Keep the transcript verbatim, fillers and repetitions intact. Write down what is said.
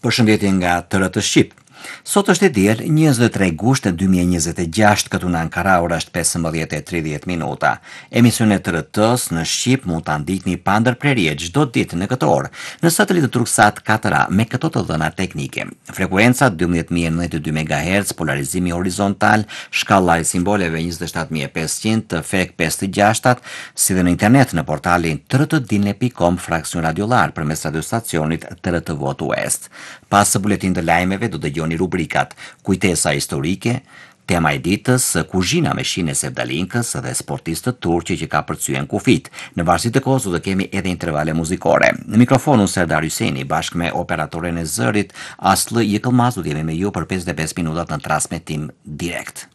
Përshëndetje nga T R T Shqip. Sot është e diel, njëzet e tre gusht dy mijë e njëzet e gjashtë këtu në Ankara, ora është pesëmbëdhjetë e tridhjetë minuta. Emisionet T R T-s në Shqip mund ta ndikni pa ndërprerje çdo ditë në këtë orë në satelitë Turksat katër A me këto të dhëna teknike. Frekuenca dymbëdhjetë mijë e nëntëdhjetë e dy megahertz, polarizimi horizontal, shkalla e simboleve njëzet e shtatë mijë e pesëqind, të fek pesë të gjashtat, si dhe në internet në portalin t r t dinle pikë com fraksion radiolar përmes radiostacionit T R T Votu West. Pas së buletin të lajmeve do dëgjoni rubrikat Kujtesa historike, tema e ditës, kuzhina me shine sevdalinkës dhe sportistët turqi që ka përcyen kufit. Në varësi të kohës do të kemi edhe intervale muzikore. Në mikrofonun Serdar Hyseni bashkë me operatoren e zërit Aslı Yıkılmaz do të jemi me ju për pesëdhjetë e pesë minutat në transmetim direkt.